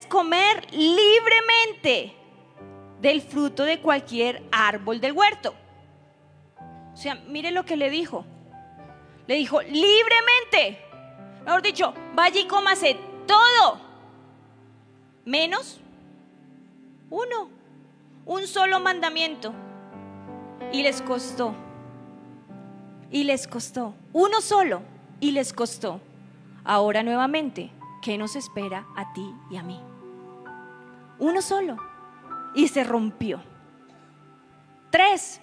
comer libremente del fruto de cualquier árbol del huerto. O sea, mire lo que le dijo. Le dijo, libremente. Mejor dicho, vaya y cómase todo, menos uno, un solo mandamiento. Y les costó. Uno solo, y les costó. Ahora nuevamente, ¿qué nos espera a ti y a mí? Uno solo, y se rompió. 3.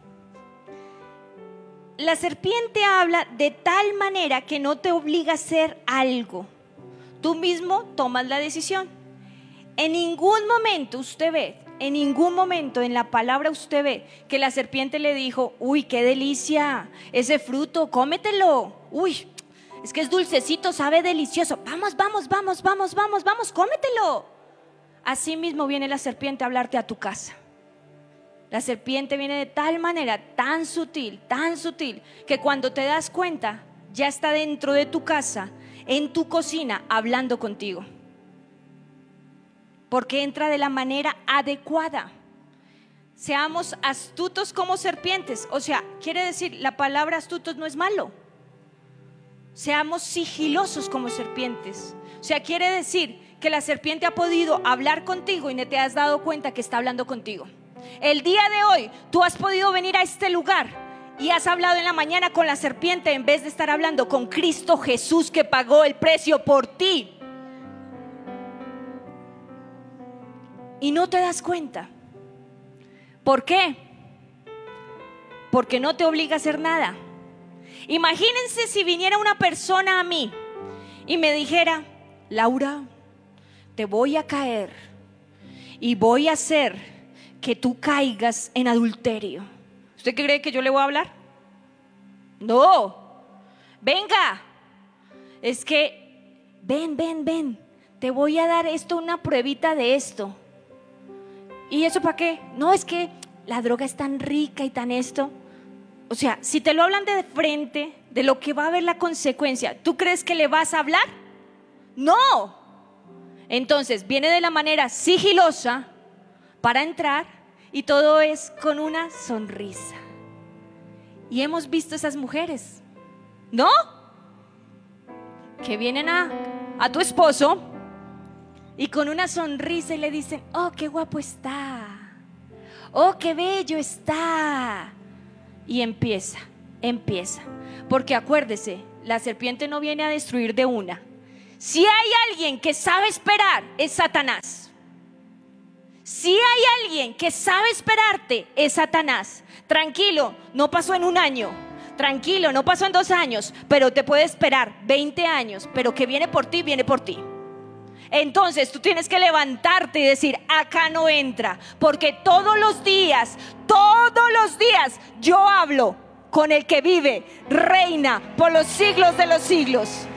La serpiente habla de tal manera que no te obliga a hacer algo. Tú mismo tomas la decisión. En ningún momento usted ve, en ningún momento en la palabra usted ve que la serpiente le dijo, uy, qué delicia, ese fruto, cómetelo. Uy, es que es dulcecito, sabe delicioso. Vamos, cómetelo. Así mismo viene la serpiente a hablarte a tu casa. La serpiente viene de tal manera, tan sutil, que cuando te das cuenta, ya está dentro de tu casa, en tu cocina, hablando contigo. Porque entra de la manera adecuada. Seamos astutos como serpientes. O sea, quiere decir, la palabra astutos no es malo. Seamos sigilosos como serpientes. O sea, quiere decir que la serpiente ha podido hablar contigo y no te has dado cuenta que está hablando contigo. El día de hoy tú has podido venir a este lugar y has hablado en la mañana con la serpiente en vez de estar hablando con Cristo Jesús, que pagó el precio por ti. Y no te das cuenta. ¿Por qué? Porque no te obliga a hacer nada. Imagínense si viniera una persona a mí y me dijera, Laura, te voy a caer y voy a hacer que tú caigas en adulterio. ¿Usted cree que yo le voy a hablar? No. Venga, es que ven, te voy a dar esto, una pruebita de esto. ¿Y eso para qué? No, es que la droga es tan rica y tan esto. O sea, si te lo hablan de frente, de lo que va a haber la consecuencia, ¿tú crees que le vas a hablar? No. Entonces viene de la manera sigilosa para entrar, y todo es con una sonrisa. Y hemos visto esas mujeres, ¿no? Que vienen a tu esposo y con una sonrisa y le dicen, oh, qué guapo está, oh, qué bello está. Y empieza. Porque acuérdese, la serpiente no viene a destruir de una. Si hay alguien que sabe esperar, es Satanás. Si hay alguien que sabe esperarte, es Satanás. Tranquilo, no pasó en un año. Tranquilo, no pasó en 2 años. Pero te puede esperar 20 años. Pero que viene por ti, viene por ti. Entonces tú tienes que levantarte y decir, acá no entra. Porque todos los días yo hablo con el que vive, reina por los siglos de los siglos.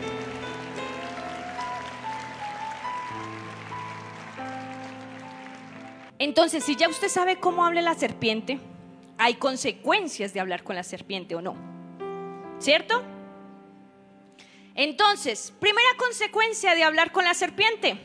Entonces, si ya usted sabe cómo habla la serpiente, hay consecuencias de hablar con la serpiente o no, ¿cierto? Entonces, primera consecuencia de hablar con la serpiente.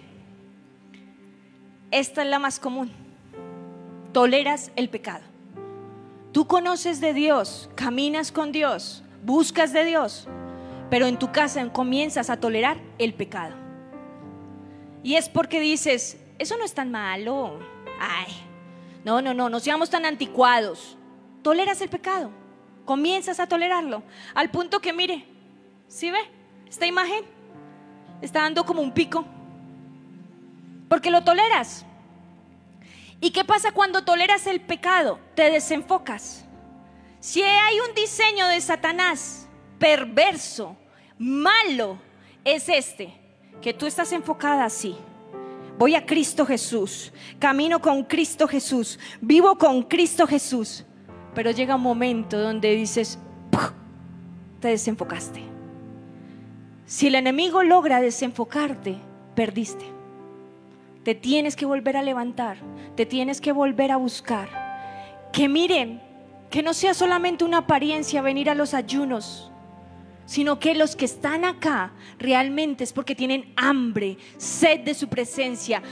Esta es la más común. Toleras el pecado. Tú conoces de Dios, caminas con Dios, buscas de Dios, pero en tu casa comienzas a tolerar el pecado. Y es porque dices, eso no es tan malo. Ay, no seamos tan anticuados. Toleras el pecado, comienzas a tolerarlo, al punto que mire, ¿sí ve? Esta imagen está dando como un pico, porque lo toleras. ¿Y qué pasa cuando toleras el pecado? Te desenfocas. Si hay un diseño de Satanás perverso, malo, es que tú estás enfocada así. Voy a Cristo Jesús, camino con Cristo Jesús, vivo con Cristo Jesús. Pero llega un momento donde dices, ¡puf!, te desenfocaste. Si el enemigo logra desenfocarte, perdiste. Te tienes que volver a levantar, te tienes que volver a buscar. Que miren, que no sea solamente una apariencia venir a los ayunos, sino que los que están acá realmente es porque tienen hambre, sed de su presencia,